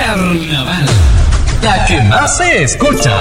Carnaval, la que más se escucha.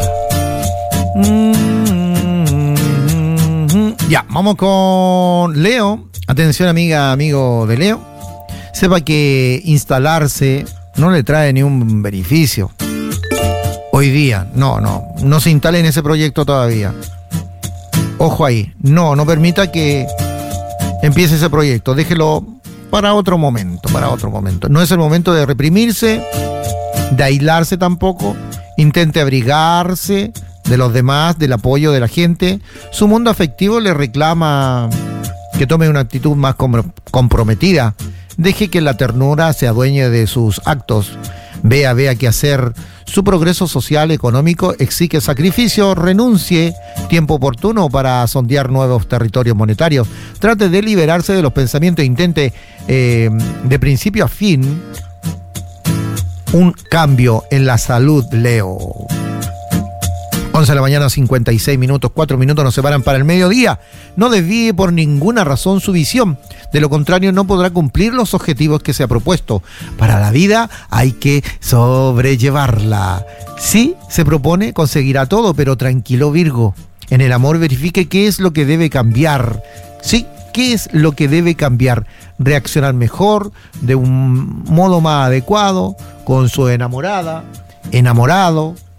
Ya, vamos con Leo. Atención, amiga, amigo de Leo. Sepa que instalarse no le trae ni un beneficio. Hoy día, no se instale en ese proyecto todavía. Ojo ahí, no permita que empiece ese proyecto. Déjelo para otro momento. No es el momento de reprimirse, de aislarse tampoco. Intente abrigarse de los demás, del apoyo de la gente. Su mundo afectivo le reclama que tome una actitud más comprometida. Deje que la ternura se adueñe de sus actos. Vea qué hacer. Su progreso social, económico exige sacrificio. Renuncie tiempo oportuno para sondear nuevos territorios monetarios. Trate de liberarse de los pensamientos. Intente de principio a fin un cambio en la salud, Leo. 11 de la mañana, 56 minutos, 4 minutos nos separan para el mediodía. No desvíe por ninguna razón su visión. De lo contrario, no podrá cumplir los objetivos que se ha propuesto. Para la vida hay que sobrellevarla. Sí, se propone, conseguirá todo, pero tranquilo, Virgo. En el amor verifique qué es lo que debe cambiar. Sí, qué es lo que debe cambiar. Reaccionar mejor, de un modo más adecuado, con su enamorada, enamorado.